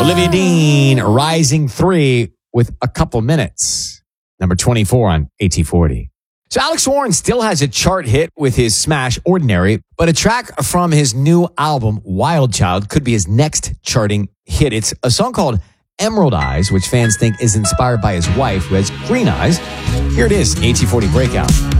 Olivia Dean, Rising 3 with a couple minutes. Number 24 on AT40. So Alex Warren still has a chart hit with his smash Ordinary, but a track from his new album, Wild Child, could be his next charting hit. It's a song called Emerald Eyes, which fans think is inspired by his wife, who has green eyes. Here it is, AT40 Breakout.